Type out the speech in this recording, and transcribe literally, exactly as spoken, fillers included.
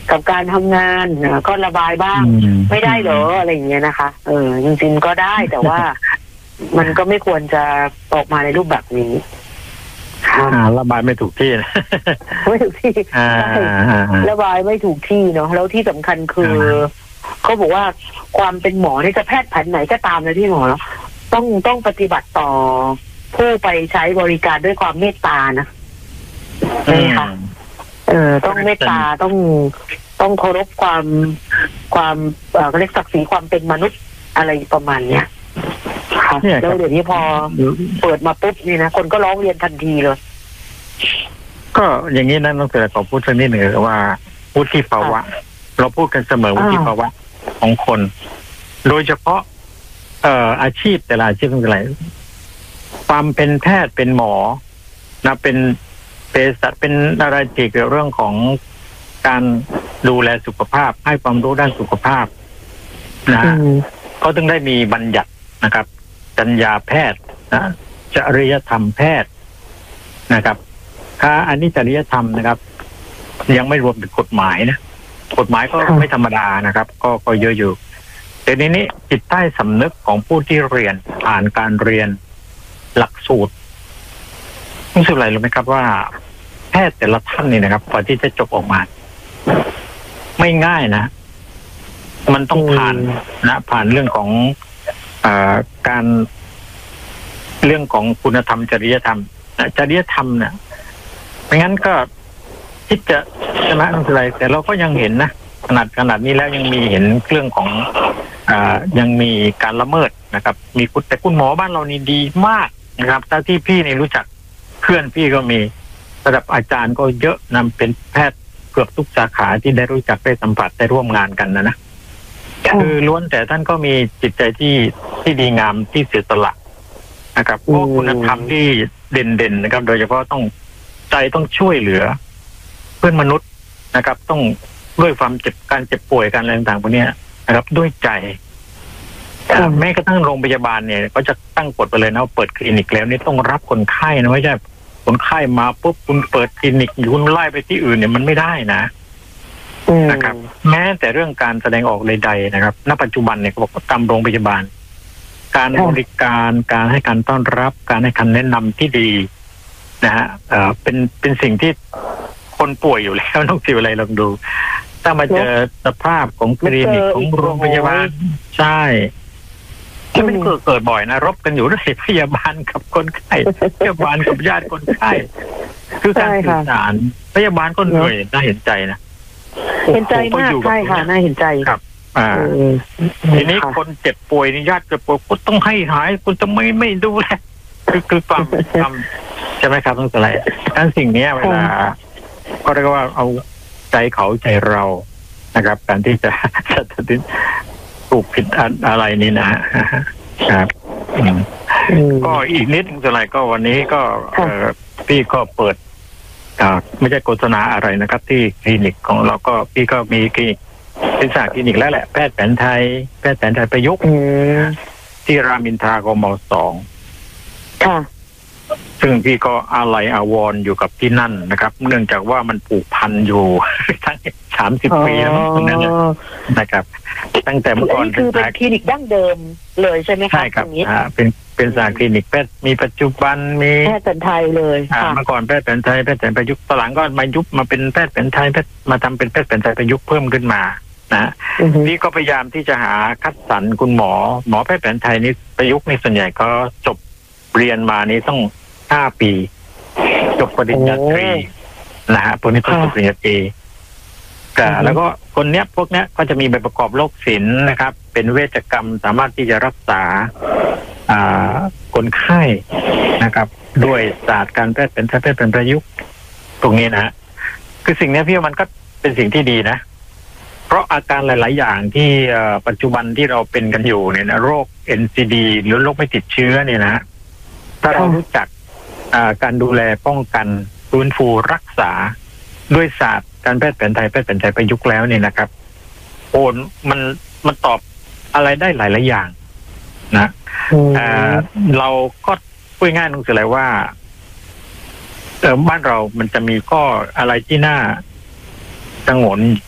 กับการทำงานก็ระบายบ้างไม่ได้เหรออะไรอย่างเงี้ยนะคะเออจริงๆก็ได้แต่ว่ามันก็ไม่ควรจะออกมาในรูปแบบนี้ระบายไม่ถูกที่ไม่ถูกที่ระบายไม่ถูกที่เนาะแล้วที่สำคัญคือเขาบอกว่าความเป็นหมอนี่จะแพทย์แผนไหนก็ตามนะที่หมอเนาะต้องต้องปฏิบัติต่อผู้ไปใช้บริการด้วยความเมตตานะใช่ไหมคะเออต้องเมตตาต้องต้องเคารพความความเอ่อเรียกศักดิ์ศรีความเป็นมนุษย์อะไรประมาณเนี้ยค่ะแล้วเดี๋ยวนี้พอเปิดมาปุ๊บนี่นะคนก็ร้องเรียนทันทีเลยก็อย่างนี้นั่นต้องเกิดขอพูดสักนิดหนึ่งว่าวุฒิภาวะเราพูดกันเสมอวุฒิภาวะของคน โดยเฉพาะเอ่ออาชีพแต่ละอาชีพเป็นอะไรความเป็นแพทย์เป็นหมอนะเป็นเภสัชเป็นอะไรเกี่ยวกับเรื่องของการดูแลสุขภาพให้ความรู้ด้านสุขภาพนะก็ต้องได้มีบัญญัตินะครับจรรยาแพทย์นะจริยธรรมแพทย์นะครับถ้าอันนี้จริยธรรมนะครับยังไม่รวมถึงกฎหมายนะกฎหมายก็ไม่ธรรมดานะครับก็ก็เยอะอยู่แต่ในนี้จิตใต้สำนึกของผู้ที่เรียนผ่านการเรียนหลักสูตรรู้สึกอะไรรู้ไหมครับว่าแพทย์แต่ละท่านนี่นะครับกว่าที่จะจบออกมาไม่ง่ายนะมันต้องผ่านนะผ่านเรื่องของอ่าการเรื่องของคุณธรรมจริยธรรมจริยธรรมเนี่ยไม่งั้นก็คิดจะชนะนั่นคืออะไรแต่เราก็ยังเห็นนะขนาดขนาดนี้แล้วยังมีเห็นเรื่องของอ่ายังมีการละเมิดนะครับมีคุณแต่คุณหมอบ้านเรานี่ดีมากนะครับถ้าที่พี่นี่รู้จักเพื่อนพี่ก็มีระดับอาจารย์ก็เยอะนำเป็นแพทย์เกือบทุกสาขาที่ได้รู้จักได้สัมผัสได้ร่วมงานกันนะนะคือล้วนแต่ท่านก็มีจิตใจที่ที่ดีงามที่เสียสละนะครับพวกคุณธรรมที่เด่นๆนะครับโดยเฉพาะต้องใจต้องช่วยเหลือเพื่อนมนุษย์นะครับต้องด้วยความเจ็บการเจ็บป่วยการอะไรต่างๆพวกนี้นะครับด้วยใจแม้กระทั่งโรงพยาบาลเนี่ยก็จะตั้งกฎไปเลยนะว่าเปิดคลินิกแล้วนี่ต้องรับคนไข้นะไม่ใช่คนไข้มาปุ๊บคุณเปิดคลินิกคุณไล่ไปที่อื่นเนี่ยมันไม่ได้นะนะครับแม้แต่เรื่องการแสดงออกใดๆนะครับณปัจจุบันเนี่ยเขาบอกว่าตามโรงพยาบาลการบริการการให้การต้อนรับการให้คำแนะนำที่ดีนะฮะเอ่อเป็นเป็นสิ่งที่คนป่วยอยู่แล้วต้องสิวอะไรลองดูถ้ามาเจอสภาพของคลินิกของโรงพยาบาลใช่ที่มันเกิดเกิดบ่อยนะรบกันอยู่ด้วยพยาบาลกับคนไข้พยาบาลกับญาติคนไข้คือการสื่อสารพยาบาลก็เหนื่อยน่าเห็นใจนะเห็นใจมากใช่ค่ะน่าเห็นใจครับอ่าทีนี้คนเจ็บป่วยนี่ญาติเจ็บป่วยก็ต้องให้หายคุณจะไม่ไม่ดูแลคือคือความความใช่ไหมครับต้องอะไรทั้งสิ่งนี้เวลาก็เรียกว่าเอาใจเขาใจเรานะครับการที่จะจะถูกผิดอะไรนี่นะครับก็อีกนิดนึงอะไรก็วันนี้ก็พี่ก็เปิดไม่ใช่โฆษณาอะไรนะครับที่คลินิกของเราก็พี่ก็มีคลินิกเป็นศาสตร์คลินิกแล้วแหละแพทย์แผนไทยแพทย์แผนไทยประยุกต์ที่รามอินทรากม.สองค่ะซึ่งพี่ก็อาลัยอาวรณ์อยู่กับที่นั่นนะครับเนื่องจากว่ามันผูกพันอยู่ทั้งสามสิบปีแล้วนั่นนะครับตั้งแต่เมื่อก่อนคือเป็นคลินิกดั้งเดิมเลยใช่ไหมคะใช่ครับอ่าเป็นเป็นศาสตร์คลินิกแพทย์มีปัจจุบันมีแพทย์แผนไทยเลยอ่าเมื่อก่อนแพทย์แผนไทยแพทย์แผนประยุกต์ตอนหลังก็มายุบมาเป็นแพทย์แผนไทยแพทย์มาทำเป็นแพทย์แผนไทยประยุกต์เพิ่มขึ้นมานะพี่ก็พยายามที่จะหาคัดสรรคุณหมอหมอแพทย์แผนไทยนี่ประยุกต์ในส่วนใหญ่ก็จบเรียนมานี่ต้องห้าปีจบปริญญาตรีนะฮะพวกนี้ต้องจบปริญญาตรีก็แล้วก็คนเนี้ยพวกเนี้ยก็จะมีใบประกอบโรคศิลป์นะครับเป็นเวชกรรมสามารถที่จะรักษาอ่าคนไข้นะครับด้วยศาสตร์การแพทย์เป็นแพทย์เป็นประยุกต์ตรงนี้นะฮะคือสิ่งนี้พี่ว่ามันก็เป็นสิ่งที่ดีนะเพราะอาการหลายๆอย่างที่ปัจจุบันที่เราเป็นกันอยู่เนี่ยนะโรค เอ็น ซี ดี หรือโรคไม่ติดเชื้อเนี่ยนะถ้าเรารู้จักการดูแลป้องกันฟื้นฟูรักษาด้วยศาสตร์การแพทย์แผนไทยแพทย์แผนไทยประยุกต์แล้วเนี่ยนะครับโอนมันมันตอบอะไรได้หลายๆอย่างนะเราก็พูดง่ายๆตรงนี้เลยว่าเออบ้านเรามันจะมีข้ออะไรที่น่าสงวน